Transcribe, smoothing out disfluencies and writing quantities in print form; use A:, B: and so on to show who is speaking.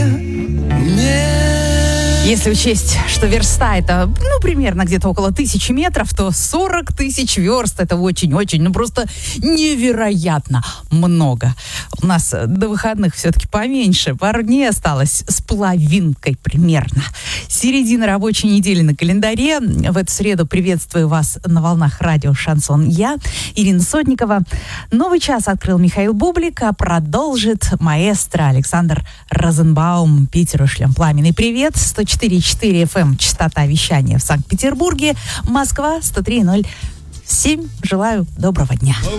A: Если учесть, что верста это, примерно где-то около 1000 метров, то 40 тысяч верст это очень-очень, просто невероятно много. У нас до выходных все-таки поменьше, пару дней осталось с половинкой примерно. Середина рабочей недели на календаре. В эту среду приветствую вас на волнах радио «Шансон». Я, Ирина Сотникова. Новый час открыл Михаил Бублик, а продолжит маэстро Александр Розенбаум. Питеру шлем пламенный привет. 104,4 FM частота вещания в Санкт-Петербурге. Москва 103,0. Всем желаю доброго дня.